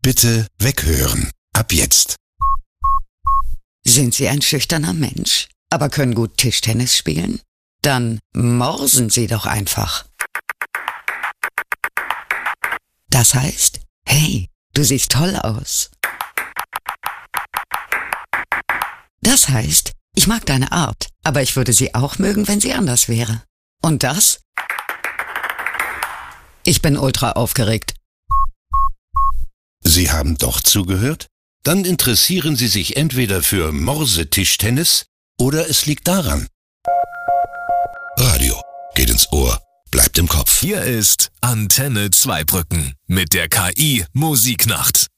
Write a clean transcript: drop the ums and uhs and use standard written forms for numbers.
Bitte weghören. Ab jetzt. Sind Sie ein schüchterner Mensch, aber können gut Tischtennis spielen? Dann morsen Sie doch einfach. Das heißt, hey, du siehst toll aus. Das heißt, ich mag deine Art, aber ich würde sie auch mögen, wenn sie anders wäre. Und das? Ich bin ultra aufgeregt. Sie haben doch zugehört? Dann interessieren Sie sich entweder für Morsetischtennis oder es liegt daran. Radio geht ins Ohr, bleibt im Kopf. Hier ist Antenne Zweibrücken mit der KI Musiknacht.